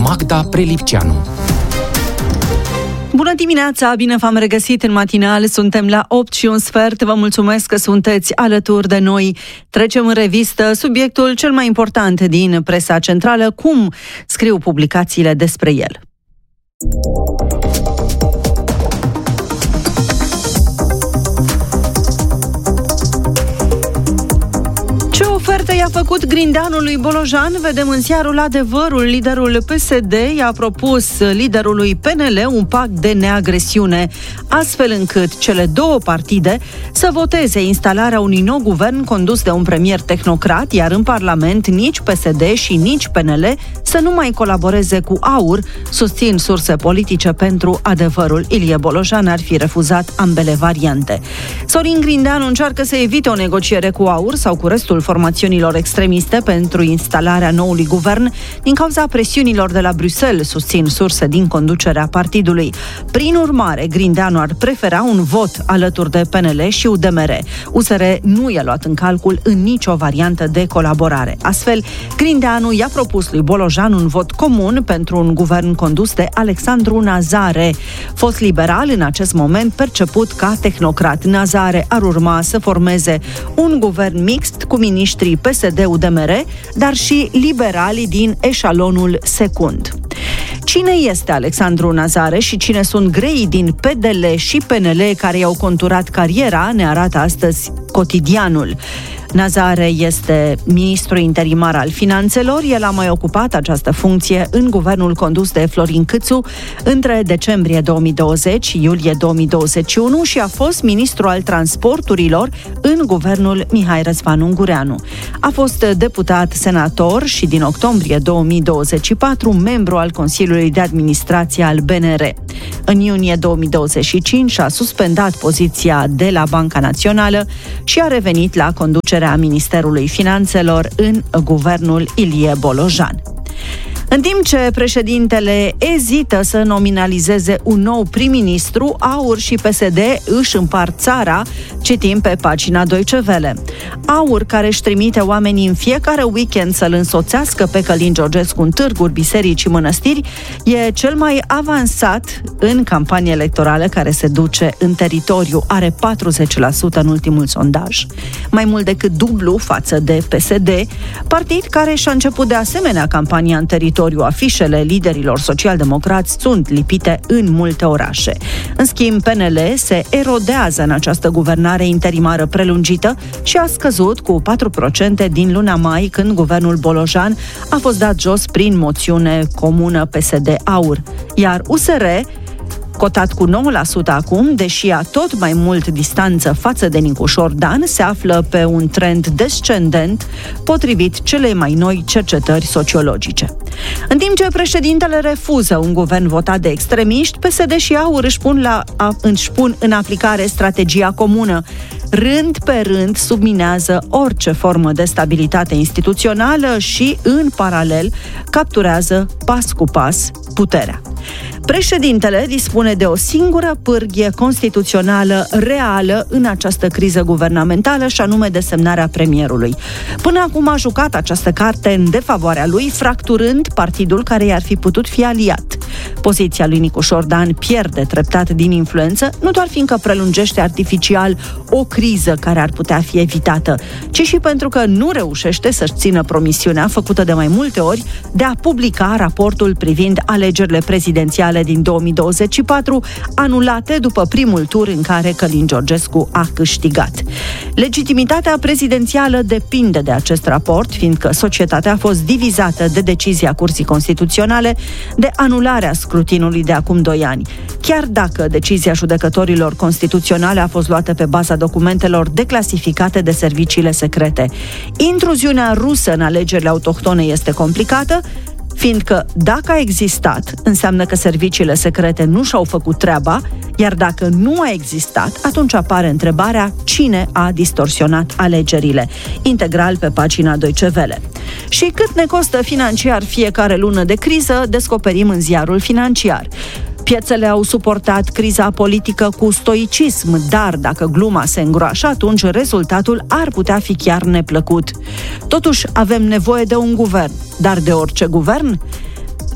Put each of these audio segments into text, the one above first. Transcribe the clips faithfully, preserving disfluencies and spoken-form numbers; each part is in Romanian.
Magda Prelipceanu. Bună dimineața, bine v-am regăsit în matinal, suntem la opt și un sfert, vă mulțumesc că sunteți alături de noi. Trecem în revistă subiectul cel mai important din presa centrală, cum scriu publicațiile despre el. Ce oferte i-a făcut Grindeanu lui Bolojan? Vedem în ziarul Adevărul. Liderul P S D i-a propus liderului P N L un pact de neagresiune, astfel încât cele două partide să voteze instalarea unui nou guvern condus de un premier tehnocrat, iar în Parlament nici P S D și nici P N L să nu mai colaboreze cu AUR, susțin surse politice pentru Adevărul. Ilie Bolojan ar fi refuzat ambele variante. Sorin Grindeanu încearcă să evite o negociere cu AUR sau cu restul formațiunilor extremiste pentru instalarea noului guvern din cauza presiunilor de la Bruxelles, susțin surse din conducerea partidului. Prin urmare, Grindeanu ar prefera un vot alături de P N L și U D M R. U S R nu i-a luat în calcul în nicio variantă de colaborare. Astfel, Grindeanu i-a propus lui Bolojan un vot comun pentru un guvern condus de Alexandru Nazare, fost liberal în acest moment perceput ca tehnocrat. Nazare ar urma să formeze un guvern mixt cu miniștrii P S D-U D M R, dar și liberalii din eșalonul secund. Cine este Alexandru Nazare și cine sunt greii din P D L și P N L care i-au conturat cariera, ne arată astăzi Cotidianul. Nazare este ministru interimar al finanțelor. El a mai ocupat această funcție în guvernul condus de Florin Câțu între decembrie două mii douăzeci, iulie două mii douăzeci și unu și a fost ministru al transporturilor în guvernul Mihai Răzvan Ungureanu. A fost deputat, senator și din octombrie două mii douăzeci și patru membru al Consiliului de Administrație al B N R. În iunie două mii douăzeci și cinci a suspendat poziția de la Banca Națională și a revenit la conducerea a Ministerului Finanțelor în guvernul Ilie Bolojan. În timp ce președintele ezită să nominalizeze un nou prim-ministru, AUR și P S D își împart țara, citim pe pagina Deutsche Welle. AUR, care își trimite oamenii în fiecare weekend să-l însoțească pe Călin Georgescu în târguri, biserici și mănăstiri, e cel mai avansat în campanie electorală care se duce în teritoriu. Are patruzeci la sută în ultimul sondaj, mai mult decât dublu față de P S D, partid care și-a început de asemenea campania în teritoriu. Afișele liderilor social-democrați sunt lipite în multe orașe. În schimb, P N L se erodează în această guvernare interimară prelungită și a scăzut cu patru la sută din luna mai, când guvernul Bolojan a fost dat jos prin moțiune comună P S D-AUR. Iar U S R, cotat cu nouă la sută acum, deși a tot mai mult distanță față de Nicușor Dan, se află pe un trend descendent, potrivit celei mai noi cercetări sociologice. În timp ce președintele refuză un guvern votat de extremiști, P S D și AUR își pun, la, a, își pun în aplicare strategia comună. Rând pe rând subminează orice formă de stabilitate instituțională și, în paralel, capturează pas cu pas puterea. Președintele dispune de o singură pârghie constituțională reală în această criză guvernamentală, și anume desemnarea premierului. Până acum a jucat această carte în defavoarea lui, fracturând partidul care i-ar fi putut fi aliat. Poziția lui Nicușor Dan pierde treptat din influență, nu doar fiindcă prelungește artificial o criză care ar putea fi evitată, ci și pentru că nu reușește să-și țină promisiunea făcută de mai multe ori de a publica raportul privind alegerile prezidențiale din două mii douăzeci și patru, anulate după primul tur în care Călin Georgescu a câștigat. Legitimitatea prezidențială depinde de acest raport, fiindcă societatea a fost divizată de decizia Curții Constituționale de anularea scrutinului de acum doi ani. Chiar dacă decizia judecătorilor constituționale a fost luată pe baza documentelor declasificate de serviciile secrete. Intruziunea rusă în alegerile autohtone este complicată, fiindcă dacă a existat, înseamnă că serviciile secrete nu și-au făcut treaba, iar dacă nu a existat, atunci apare întrebarea cine a distorsionat alegerile. Integral pe pagina Deutsche Welle. Și cât ne costă financiar fiecare lună de criză, descoperim în ziarul Financiar. Piețele au suportat criza politică cu stoicism, dar dacă gluma se îngroașă, atunci rezultatul ar putea fi chiar neplăcut. Totuși, avem nevoie de un guvern. Dar de orice guvern?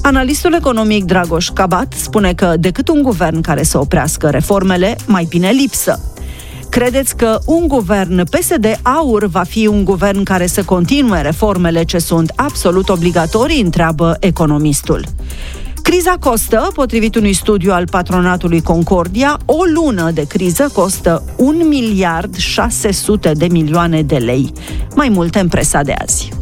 Analistul economic Dragoș Cabat spune că decât un guvern care să oprească reformele, mai bine lipsă. Credeți că un guvern P S D-Aur va fi un guvern care să continue reformele ce sunt absolut obligatorii? Întreabă economistul. Criza costă, potrivit unui studiu al patronatului Concordia, o lună de criză costă un miliard șase sute de milioane de lei. Mai multe în presa de azi.